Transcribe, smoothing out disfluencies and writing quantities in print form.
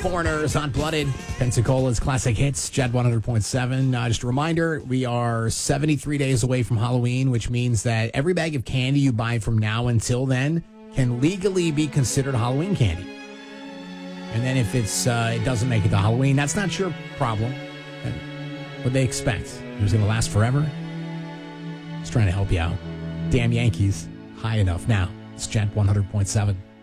Foreigners, Hot Blooded, Pensacola's Classic Hits, Jet 100.7. Just a reminder, we are 73 days away from Halloween, which means that every bag of candy you buy from now until then can legally be considered Halloween candy. And then if it doesn't make it to Halloween, that's not your problem. What they expect? It was going to last forever? Just trying to help you out. Damn Yankees, high enough now. It's Jet 100.7.